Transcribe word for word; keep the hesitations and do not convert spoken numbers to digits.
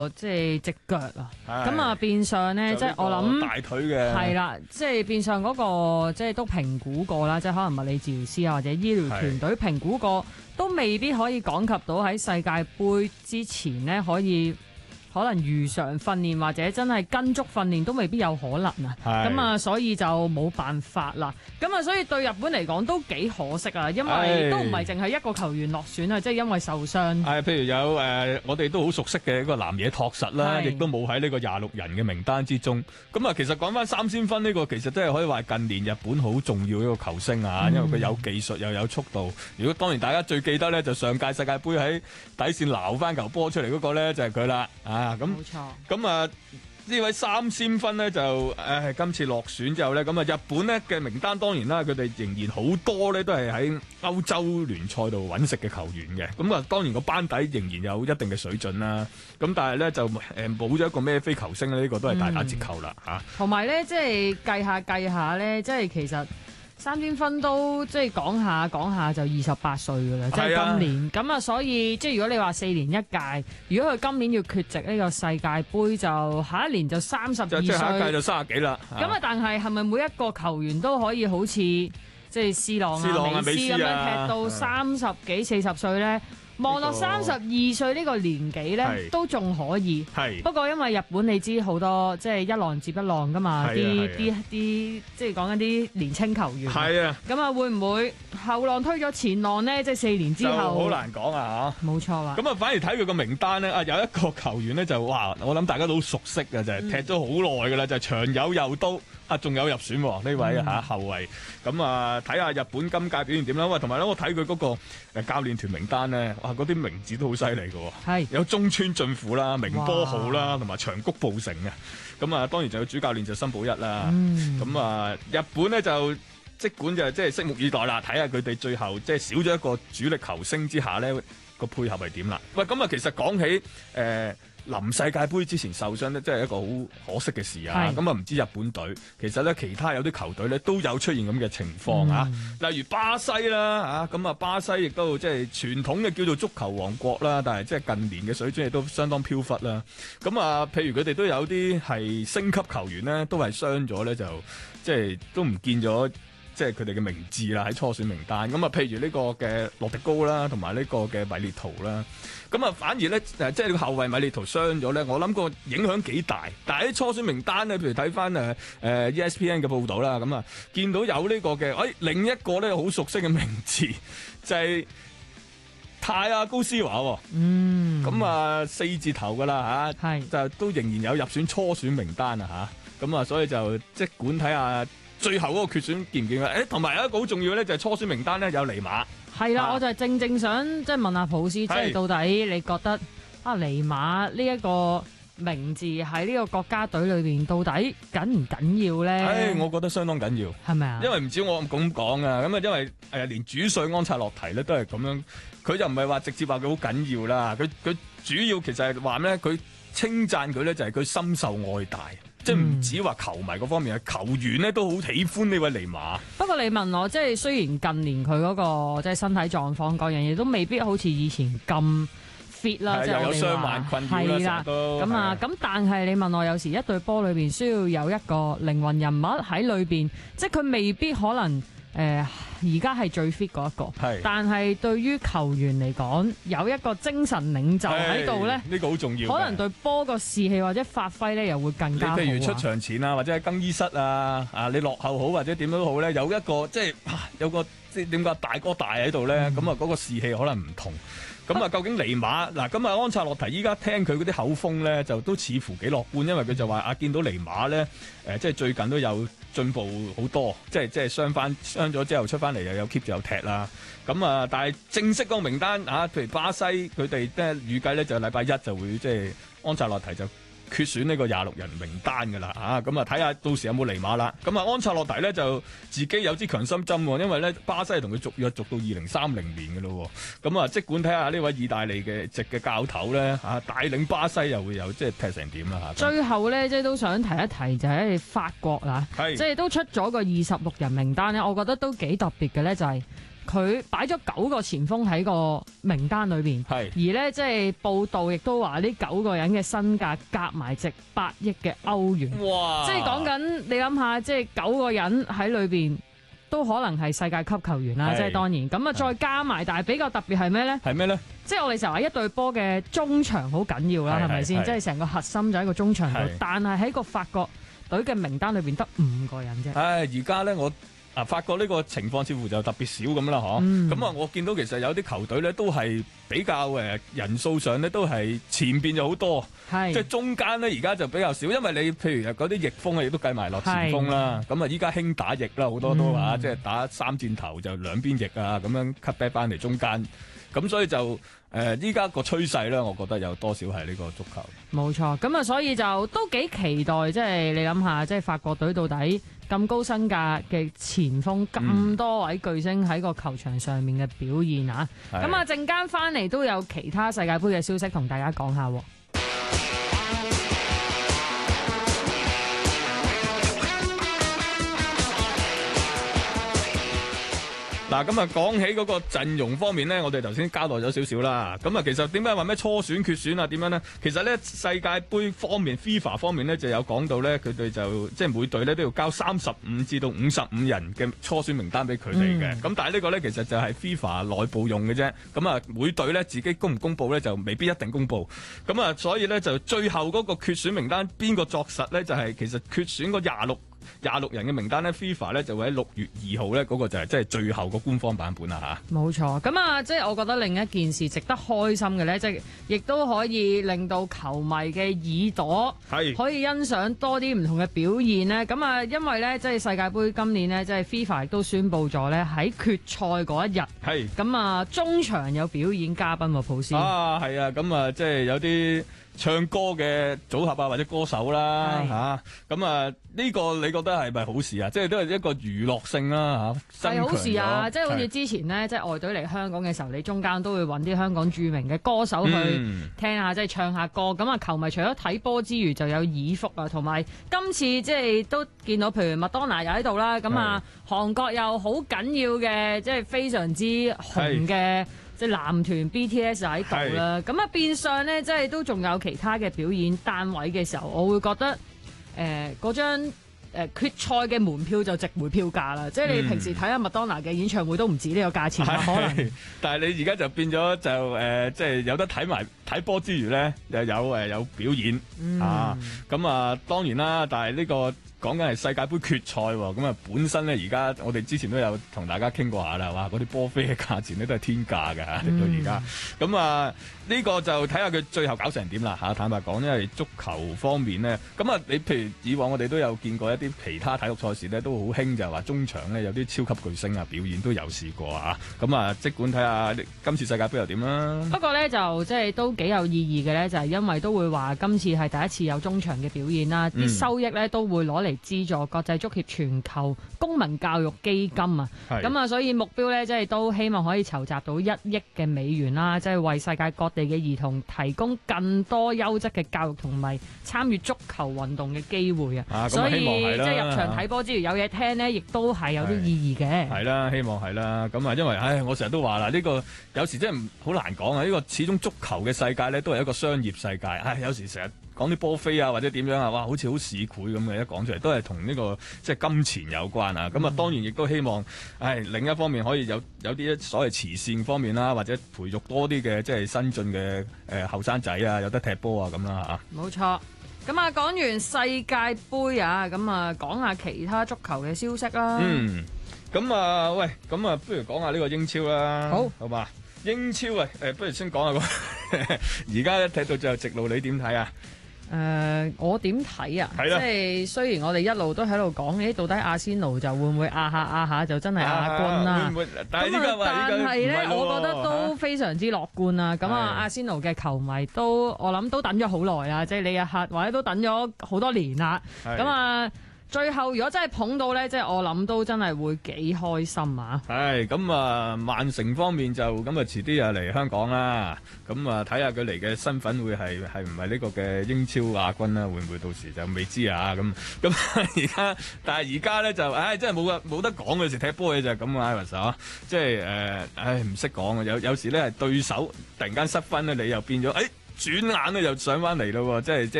即係隻腳啊，咁啊變相咧，即係我諗大腿嘅係啦，即係變相嗰個即係都評估過啦，即係可能物理治療師啊或者醫療團隊評估過，都未必可以趕及到喺世界盃之前咧可以。可能如常訓練或者真係跟足訓練都未必有可能啊，咁啊所以就冇辦法啦。咁啊所以對日本嚟講都幾可惜啊，因為都唔係淨係一個球員落選啊，即係因為受傷。 係譬如有誒、呃，我哋都好熟悉嘅一個南野拓實啦，亦都冇喺呢個廿六人嘅名單之中。咁啊，其實講翻三笘薰呢個，其實真係可以話近年日本好重要一個球星啊，因為佢有技術又有速度。如果當然大家最記得咧，就上屆世界盃喺底線撈翻球波出嚟嗰個咧，就係佢啦。啊，咁冇錯。 咁啊，呢位三笘薰呢，就誒、呃、今次落選之後呢，咁啊日本呢嘅名單當然啦，佢哋仍然好多呢都係喺歐洲聯賽度揾食嘅球員嘅。咁啊，當然個班底仍然有一定嘅水準啦。咁但係呢，就誒冇咗一個咩非球星呢，呢、呢個都係大打折扣啦嚇。 同埋呢，即係計下計下呢，即係其實。三笘薰都即係講下講下就二十八歲㗎啦，即係今年咁啊，所以即係如果你話四年一屆，如果佢今年要缺席呢個世界盃，就下一年就三十二歲， 即係下一屆就三十幾啦。 咁啊，但係係咪每一個球員都可以好似即係 C 朗啊、美斯咁樣踢到三十幾四十歲咧？望落三十二歲呢個年紀咧，都仲可以。不過因為日本你知好多即係一浪接一浪噶嘛，啲啲啲即係講緊啲年青球員。係啊，咁啊會唔會後浪推咗前浪呢？即係四年之後好難講啊嚇。 冇錯啦。 咁啊反而睇佢個名單咧，啊有一個球員咧就哇，我諗大家都好熟悉嘅就係、是、踢咗好耐㗎啦，就係、是、長友佑都。啊，仲有入選喎呢位嚇、嗯、後衞，咁啊睇下日本今屆表現點啦。喂，同埋咧我睇佢嗰個誒教練團名單咧，哇嗰啲名字都好犀利嘅喎，係有中村俊輔啦、明波浩啦，同埋長谷部誠啊。咁啊當然就有主教練就森保一啦。咁、嗯、啊日本咧就即管就即係拭目以待啦，睇下佢哋最後即係少咗一個主力球星之下咧個配合係點啦。喂，咁啊其實講起誒。呃臨世界盃之前受傷咧，真係一個好可惜嘅事啊！咁啊，唔知日本隊其實咧，其他有啲球隊咧都有出現咁嘅情況啊、嗯。例如巴西啦，嚇咁啊，巴西亦都即係傳統嘅叫做足球王國啦，但係即係近年嘅水準亦都相當飄忽啦。咁啊，譬如佢哋都有啲係升級球員咧，都係傷咗咧，就即係都唔見咗。即係佢哋嘅名字啦，喺初選名單咁啊。譬如呢個嘅洛迪高啦，同埋呢個嘅米列圖啦。咁啊，反而咧誒，即係個後衞米列圖傷咗咧，我諗個影響幾大。但係喺初選名單咧，譬如睇翻誒誒 E S P N 嘅報導啦，咁啊見到有呢個嘅，誒、哎、另一個咧好熟悉嘅名字就係、是、泰亞高斯華喎。嗯。咁啊四字頭㗎啦嚇，係就都仍然有入選初選名單啊嚇。咁啊，所以就即管睇下。最後嗰個決選見唔見啊？誒，同埋有一個好重要咧，就係初選名單咧有尼馬。係啦、啊，我就係正正想即係問下普斯，即係到底你覺得啊尼馬呢一個名字喺呢個國家隊裏邊到底緊唔緊要咧？誒、哎，我覺得相當緊要，係咪啊？因為唔止我咁講啊，咁啊，因為誒連主帥安察洛提咧都係咁樣，佢就唔係話直接話佢好緊要啦，佢佢主要其實係話咧，佢稱讚佢咧就係佢深受愛戴。即係唔止話球迷嗰方面，球員咧都好喜歡呢位尼馬。不過你問我，即係雖然近年佢嗰個即係身體狀況各樣嘢都未必好似以前咁 fit 啦，即係又有傷患困擾啦，咁啊，咁但係你問我，有時一隊波裏邊需要有一個靈魂人物喺裏邊，即係佢未必可能。誒而家係最 fit 嗰一個，但係對於球員嚟講，有一個精神領袖喺度咧，呢個好重要。可能對波個士氣或者發揮咧，又會更加好。你譬如出場前啊，或者喺更衣室啊，啊你落後好或者點都好咧，有一個即係有個即係點解大哥大喺度咧，咁啊嗰個士氣可能唔同。咁啊，究竟尼馬嗱咁啊？安察洛提依家聽佢嗰啲口風咧，就都似乎幾樂觀，因為佢就話啊，見到尼馬咧，誒、呃，即係最近都有進步好多，即係即係傷翻傷咗之後出翻嚟又有 keep 住有踢啦。咁啊，但係正式嗰個名單啊，譬如巴西佢哋咧預計咧就禮拜一就會即係安察洛提就決選呢個廿六人名單噶啦，啊咁啊睇下到時有冇尼馬啦。咁啊安察洛提咧就自己有支強心針喎，因為咧巴西係同佢續約續到二零三零年嘅咯。咁啊即管睇下呢位意大利嘅籍嘅教頭咧嚇帶領巴西又會有即係踢成點啦嚇。最後咧即係都想提一提就係法國啦，即係都出咗個二十六人名單咧，我覺得都幾特別嘅咧，就係佢擺咗九個前鋒喺個名單裏邊， 係而咧即係報道亦都話呢九個人嘅身價夾埋值八億嘅歐元， 哇！ 即係講緊你諗下，即係九個人喺裏邊都可能係世界級球員啦， 係即係當然咁啊，再加埋，但係比較特別係咩咧？ 係咩咧？ 即係我哋成日話一隊波嘅中場好緊要啦，係咪先？即係成個核心就喺個中場度，但係喺個法國隊嘅名單裏邊得五個人啫。 唉，而家咧我。啊，發覺呢個情況似乎就特別少咁啦，嗬、嗯。咁啊，我見到其實有啲球隊咧都係比較誒人數上咧都係前邊就好多，即係中間咧而家就比較少，因為你譬如嗰啲翼鋒啊，亦都計埋落前鋒啦。咁啊，依家興打翼啦，好多都話、嗯、即係打三箭頭就兩邊翼啊，咁樣 cut back 翻嚟中間。咁所以就誒依家個趨勢咧，我覺得有多少係呢個足球。 冇錯，咁啊，所以就都幾期待，即係你諗下，即係法國隊到底咁高身價嘅前鋒，咁多位巨星喺個球場上面嘅表現啊！咁啊、嗯，陣間翻嚟都有其他世界盃嘅消息同大家講下。 嗱，咁啊，講起嗰個陣容方面咧，我哋頭先交代咗少少啦。咁啊，其實點解話咩初選、決選啊？點樣咧？其實咧，世界盃方面 FIFA 方面咧就有講到咧，佢哋就即係每隊咧都要交三十五至到五十五人嘅初選名單俾佢哋嘅。咁、嗯、但係呢個咧其實就係 FIFA 內部用嘅啫。咁啊，每隊咧自己公唔公佈咧就未必一定公佈。咁啊，所以咧就最後嗰個決選名單邊個作實咧？就係、是、其實決選嗰廿六。廿六人嘅名單咧 FIFA 咧就會喺六月二號咧嗰個就係即係最後個官方版本啦嚇。冇錯，咁啊，即係我覺得另一件事值得開心嘅咧，即係亦都可以令到球迷嘅耳朵係可以欣賞多啲唔同嘅表現咧。咁啊，因為咧即係世界盃今年咧即係 FIFA 亦都宣布咗咧喺決賽嗰一日係咁啊，中場有表演嘉賓喎，普斯啊，係啊，咁啊即係有啲唱歌嘅組合啊，或者歌手啦嚇，咁啊呢個你覺得係咪好事啊？即係都係一個娛樂性啦嚇，係好事啊！即係好似之前呢，即係外隊嚟香港嘅時候，你中間都會揾啲香港著名嘅歌手去聽下，嗯、即係唱下歌。咁啊，球迷除咗睇波之餘，就有耳福啊，同埋今次即係都見到，譬如麥當娜又喺度啦。咁啊，韓國又好緊要嘅，即係非常之紅嘅。即係男團 B T S 喺度啦，咁啊變相咧，即係都仲有其他嘅表演單位嘅時候，我會覺得誒嗰張誒決賽嘅門票就值回票價啦。即係你平時睇下麥當娜嘅演唱會都唔止呢個價錢啦，可能。但係你而家就變咗就誒，即係有得睇埋睇波之餘咧，又有誒有表演、嗯、啊。咁啊當然啦，但係呢個。講緊係世界盃決賽喎，咁啊本身咧而家我哋之前都有同大家傾過下啦，哇！嗰啲波飛嘅價錢咧都係天價㗎嚇，直到而家。咁啊呢個就睇下佢最後搞成點啦嚇。坦白講，因為足球方面咧，咁啊你譬如以往我哋都有見過一啲其他體育賽事咧，都好興就係話中場咧有啲超級巨星啊表演都有試過啊。咁啊，即管睇下今次世界盃又點啦。不過咧就即係都幾有意義嘅咧，就係、是、因為都會話今次係第一次有中場嘅表演啦，啲、嗯、收益咧都會攞嚟資助國際足協全球公民教育基金啊，咁啊，所以目標咧，即係都希望可以籌集到一億嘅美元啦，即係為世界各地嘅兒童提供更多優質嘅教育同埋參與足球運動嘅機會啊！啊所以希望係啦，即係入場睇波之餘有嘢聽呢，亦都係有啲意義嘅。係啦，希望係啦。咁啊，因為唉，我成日都話啦，呢個有時真係好難講啊！呢個始終足球嘅世界咧，都係一個商業世界。唉，有時成日講啲波飛啊，或者點樣啊，哇，好似好市儈咁嘅，一講出嚟都係同呢個即係金錢有關啊。咁、嗯、啊，當然亦都希望，唉，另一方面可以有有啲所謂慈善方面啦，或者培育多啲嘅即係新進嘅誒後生仔啊，有得踢波啊咁啦嚇。冇錯。咁啊，講完世界盃啊，咁啊，講下其他足球嘅消息啦。嗯。咁啊，喂，咁啊，不如講下呢個英超啦。好，好嘛？英超啊，誒，不如先講下個而家一睇到最後直路，你點睇啊？誒、呃，我點睇啊？即係雖然我哋一路都喺度講，誒，到底阿仙奴就會唔會壓下壓下就真係亞軍啦？咁啊，但係咧，我覺得都非常之樂觀啊！咁啊，阿仙奴嘅球迷都我諗都等咗好耐啦，即係呢一刻或者都等咗好多年啦。咁啊， 最後如果真係捧到咧，即係我諗都真係會幾開心啊！ 係咁啊，曼城方面就咁啊，遲啲啊嚟香港啦。咁啊，睇下佢嚟嘅身份會係係唔係呢個嘅英超亞軍啦？會唔會到時就未知啊？咁咁而家，但係而家咧就，唉，真係冇得冇得講嘅時踢波嘢就係咁啊，Iris啊，即係誒，唉，唔識講啊！有有時咧係對手突然間失分咧，你又變咗，誒、哎，轉眼咧又上翻嚟咯，即係即係。